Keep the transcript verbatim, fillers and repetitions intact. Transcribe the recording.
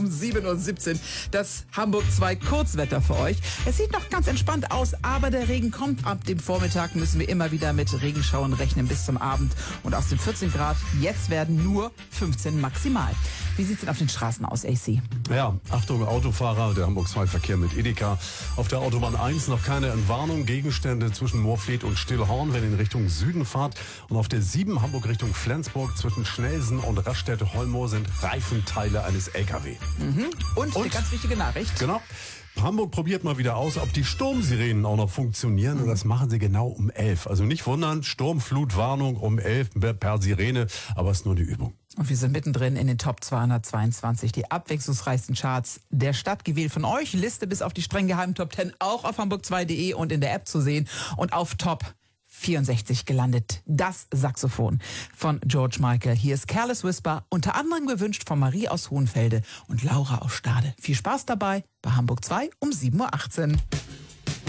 sieben Uhr siebzehn das Hamburg zwei Kurzwetter für euch. Es sieht noch ganz entspannt aus, aber der Regen kommt. Ab dem Vormittag müssen wir immer wieder mit Regenschauern rechnen bis zum Abend. Und aus den vierzehn Grad, jetzt werden nur fünfzehn maximal. Wie sieht's denn auf den Straßen aus, A C? Ja, Achtung Autofahrer, der Hamburg zwei Verkehr mit Edeka. Auf der Autobahn eins noch keine Entwarnung. Gegenstände zwischen Moorfleet und Stillhorn, wenn ihr in Richtung Süden fahrt. Und auf der sieben Hamburg Richtung Flensburg zwischen Schnelsen und Raststätte-Holmoor sind Reifenteile eines L K W. Mhm. Und, und eine ganz wichtige Nachricht. Genau. Hamburg probiert mal wieder aus, ob die Sturmsirenen auch noch funktionieren. Mhm. Und das machen sie genau um elf. Also nicht wundern, Sturmflutwarnung um elf per Sirene, aber es ist nur die Übung. Und wir sind mittendrin in den Top zweihundertzweiundzwanzig, die abwechslungsreichsten Charts der Stadt, gewählt von euch. Liste bis auf die streng geheimen Top zehn auch auf hamburg zwei punkt de und in der App zu sehen. Und auf Top vierundsechzig gelandet das Saxophon von George Michael. Hier ist Careless Whisper, unter anderem gewünscht von Marie aus Hohenfelde und Laura aus Stade. Viel Spaß dabei bei Hamburg zwei um sieben Uhr achtzehn.